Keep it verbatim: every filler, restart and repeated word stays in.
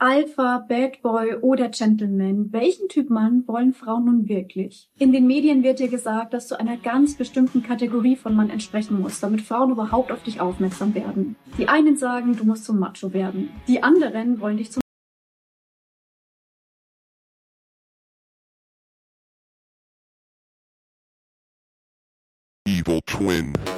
Alpha, Bad Boy oder Gentleman. Welchen Typ Mann wollen Frauen nun wirklich? In den Medien wird dir gesagt, dass du einer ganz bestimmten Kategorie von Mann entsprechen musst, damit Frauen überhaupt auf dich aufmerksam werden. Die einen sagen, du musst zum Macho werden. Die anderen wollen dich zum Evil Twin.